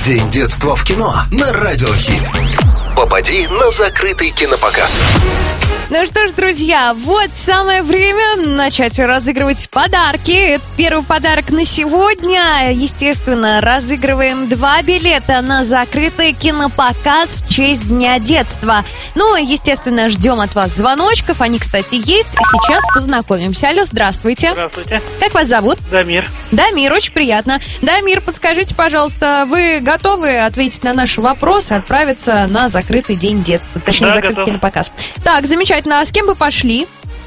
День детства в кино на Радио Хит. Попади на закрытый кинопоказ. Ну что ж, друзья, вот самое время начать разыгрывать подарки. Это первый подарок на сегодня. Естественно, разыгрываем 2 билета на закрытый кинопоказ в честь Дня детства. Ну, естественно, ждем от вас звоночков. Они, кстати, есть. А сейчас познакомимся. Алло, здравствуйте. Здравствуйте. Как вас зовут? Дамир. Дамир, очень приятно. Дамир, подскажите, пожалуйста, вы готовы ответить на наши вопросы, отправиться на закрытый День детства? Точнее, Да, закрытый готов. кинопоказ. Так, замечательно. А с кем бы пошли?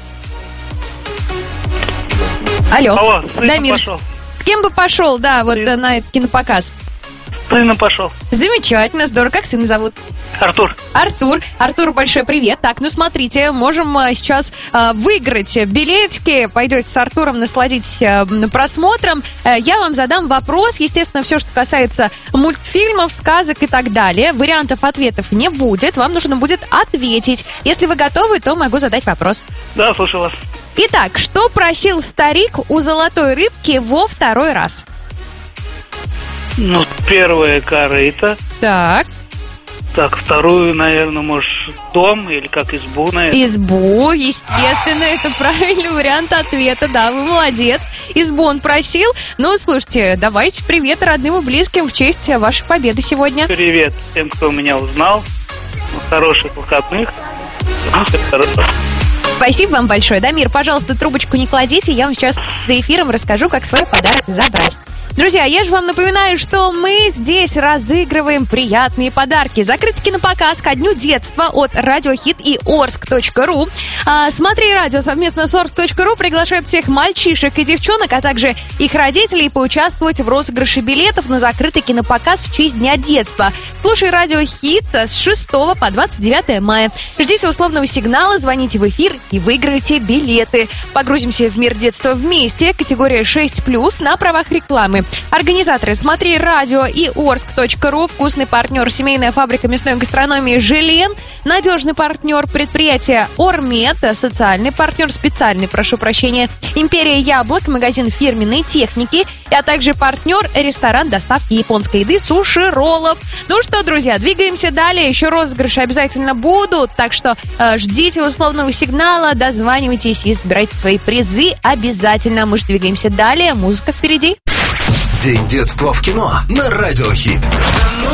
Алло, С сыном Дамир, пошел. с кем бы пошел, да, вот Сын. на этот кинопоказ? С сыном пошел. Замечательно, здорово. Как сына зовут? Артур. Артур, большой привет. Так, ну смотрите, можем сейчас выиграть билетики. Пойдете с Артуром, насладитесь просмотром. Я вам задам вопрос. Естественно, все, что касается мультфильмов, сказок и так далее. Вариантов ответов не будет. Вам нужно будет ответить. Если вы готовы, то могу задать вопрос. Да, слушаю вас. Итак, что просил старик у золотой рыбки во 2-й раз? Ну, первая корыто. Так. Так, вторую, наверное, может, дом или как избу, наверное. Избу, естественно, это правильный вариант ответа, да, вы молодец. Избу он просил. Ну, слушайте, давайте привет родным и близким в честь вашей победы сегодня. Привет всем, кто меня узнал. Хороших выходных. Ну, всем хорошего. Спасибо вам большое. Дамир, пожалуйста, трубочку не кладите, я вам сейчас за эфиром расскажу, как свой подарок забрать. Друзья, я же вам напоминаю, что мы здесь разыгрываем приятные подарки. Закрытый кинопоказ ко Дню детства от Радио Хит и Орск.ру. Смотри радио совместно с Орск.ру приглашают всех мальчишек и девчонок, а также их родителей поучаствовать в розыгрыше билетов на закрытый кинопоказ в честь Дня детства. Слушай Радио Хит с 6 по 29 мая. Ждите условного сигнала, звоните в эфир и выиграйте билеты. Погрузимся в мир детства вместе. Категория 6+, на правах рекламы. Организаторы «Смотри радио» и Орск.ру, вкусный партнер семейная фабрика мясной гастрономии «Желен», надежный партнер предприятия «Ормет», социальный партнер, специальный, прошу прощения, «Империя яблок», магазин фирменной техники, а также партнер ресторан доставки японской еды «Суши Роллов». Ну что, друзья, двигаемся далее. Еще розыгрыши обязательно будут, так что ждите условного сигнала, дозванивайтесь и забирайте свои призы обязательно. Мы же двигаемся далее, музыка впереди. День детства в кино на Радио Хит.